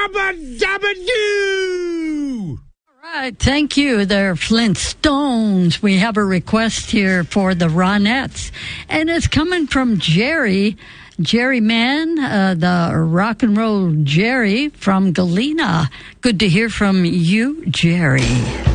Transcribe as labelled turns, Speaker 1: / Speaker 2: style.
Speaker 1: yabba dabba doo!
Speaker 2: All right, thank you. They're Flintstones. We have a request here for the Ronettes, and it's coming from Jerry Mann, the rock and roll Jerry from Galena. Good to hear from you, Jerry.